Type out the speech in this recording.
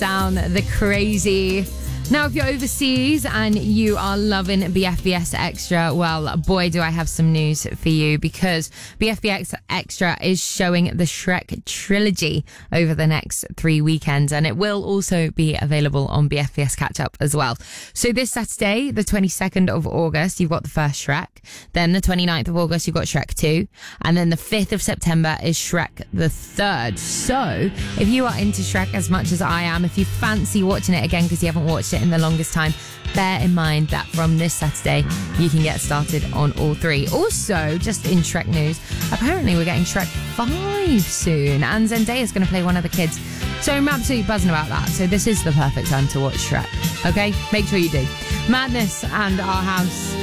down the crazy. Now, if you're overseas and you are loving BFBS Extra, well, boy, do I have some news for you, because BFBS Extra is showing the Shrek trilogy over the next 3 weekends, and it will also be available on BFBS Catch Up as well. So this Saturday, the 22nd of August, you've got the first Shrek. Then the 29th of August, you've got Shrek 2. And then the 5th of September is Shrek the 3rd. So if you are into Shrek as much as I am, if you fancy watching it again because you haven't watched it in the longest time, bear in mind that from this Saturday you can get started on all 3. Also, just in Shrek news, apparently we're getting Shrek 5 soon, and Zendaya's going to play one of the kids, so I'm absolutely buzzing about that. So this is the perfect time to watch Shrek. Okay, make sure you do. Madness and Our House.